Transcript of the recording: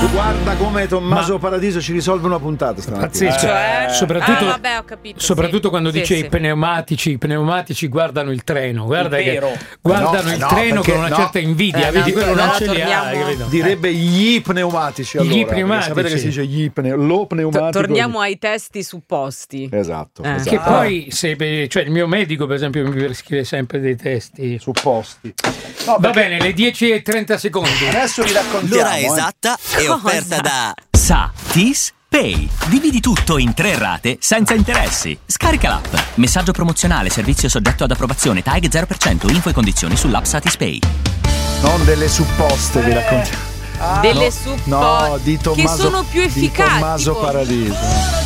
Guarda come Tommaso Paradiso ci risolve una puntata stamattina. Pazzesco. Soprattutto, vabbè, ho capito. soprattutto quando dice sì. i pneumatici guardano il treno. Guarda che guardano il no, treno perché con una certa invidia. Vedi, quello non ce li ha. Capito? Direbbe gli pneumatici. Allora, Gli pneumatici. sapete che si dice lo pneumatico. Torniamo ai testi supposti. Esatto. Che poi, cioè il mio medico, per esempio, mi prescrive sempre dei testi supposti. Va bene, le 10:30 secondi. Adesso vi raccontiamo. L'ora esatta è offerta da Satis Pay. Dividi tutto in 3 rate senza interessi. Scarica l'app. Messaggio promozionale, servizio soggetto ad approvazione, tag 0%, info e condizioni sull'app Satis Pay. Non delle supposte, vi raccontiamo. Delle supposte di Tommaso, che sono più efficaci. Di Tommaso Paradiso.